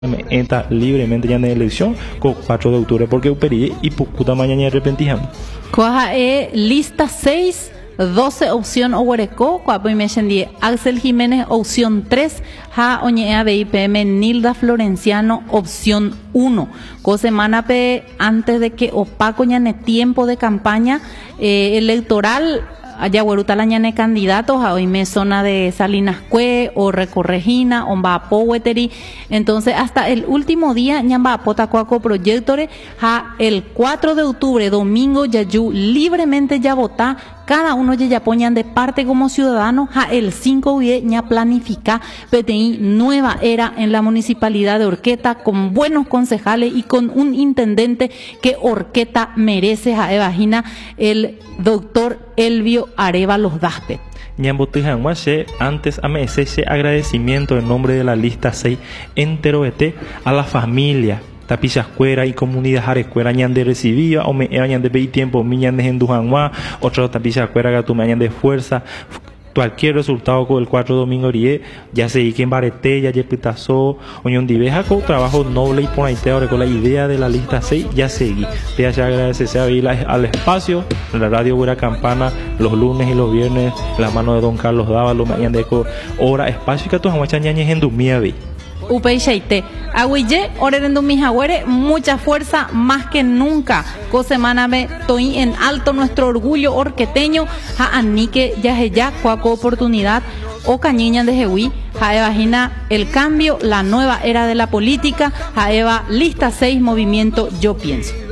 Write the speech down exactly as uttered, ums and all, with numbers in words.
me entra libremente ya en la elección con cuatro de octubre porque uperi y puta mañana arrepentijamos. Cuaja e lista seis, doce opción Oguareco, cuapo y me di Axel Jiménez opción tres, ja oñea B I P M Nilda Florenciano opción uno. Co semana pe antes de que opaco ñane tiempo de campaña eh, electoral allá guaruta la ñane candidatos a hoy me zona de Salinas Cue o Recorregina o Mbapo Weteri. Entonces hasta el último día ñamba apota cuaco proyectore ja el cuatro de octubre domingo yayu libremente ya vota cada uno ya ponían de parte como ciudadano ja el cinco de ña planifica P T I nueva era en la municipalidad de Orqueta con buenos concejales y con un intendente que Orqueta merece ja evagina el doctor Elvio Arévalos Daspe. Ñambotijanguache, antes a me ese agradecimiento en nombre de la lista seis entero ete a la familia Tapichascuera y comunidad Jarecuera ñan de recibía o me ñan de veí tiempo mi ñan de Gendujanguá, otro Tapichascuera gatu me ñan de fuerza. Cualquier resultado con el cuatro domingo rie ya seguí que en Barete ya Yepitazo Oñón Diveja con trabajo noble y por ahí te ahora con la idea de la lista seis ya seguí te haya agradecer al espacio la radio Buena Campana los lunes y los viernes la mano de don Carlos Dávalo mañana de hora espacio que tu amachañañes en Dumiabe Upeicheite, Aguille, Orerendo Mijagüere, mucha fuerza más que nunca. Co semana me estoy en alto nuestro orgullo orqueteño, ja anique ya ya cuaco oportunidad o cañiña de Jehuí, ja evagina el cambio, la nueva era de la política, ja eva lista seis movimiento yo pienso.